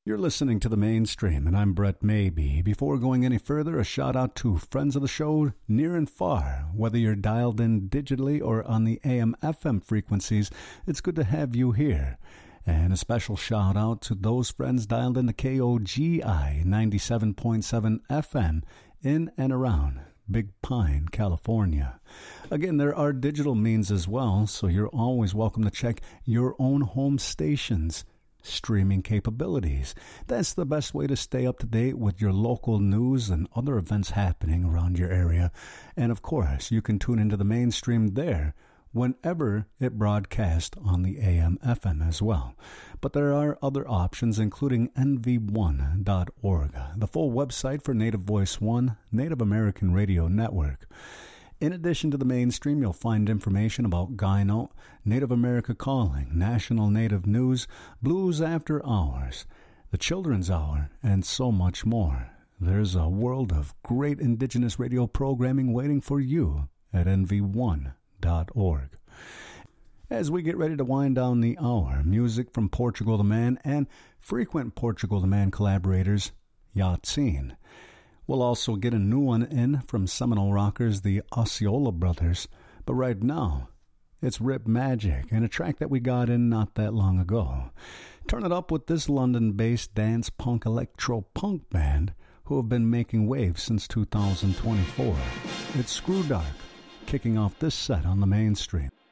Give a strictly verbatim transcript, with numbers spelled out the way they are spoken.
You're listening to The Mainstream, and I'm Brett Maybe. Before going any further, a shout out to friends of the show near and far. Whether you're dialed in digitally or on the A M F M frequencies, it's good to have you here. And a special shout out to those friends dialed in the K O G I ninety-seven point seven F M in and around Big Pine, California. Again, there are digital means as well, so you're always welcome to check your own home station's streaming capabilities. That's the best way to stay up to date with your local news and other events happening around your area. And of course, you can tune into the Mainstream there whenever it broadcasts on the A M F M as well. But there are other options, including N V one dot org, the full website for Native Voice One, Native American Radio Network. In addition to the Mainstream, you'll find information about Guy Note, Native America Calling, National Native News, Blues After Hours, the Children's Hour, and so much more. There's a world of great Indigenous radio programming waiting for you at N V one dot org. As we get ready to wind down the hour, music from Portugal the Man and frequent Portugal the Man collaborators, Yahtsin. We'll also get a new one in from Seminole rockers, the Osceola Brothers. But right now, it's Rip Magic, and a track that we got in not that long ago. Turn it up with this London-based dance punk electro-punk band who have been making waves since two thousand twenty-four. It's Screw Dark, kicking off this set on the Mainstream.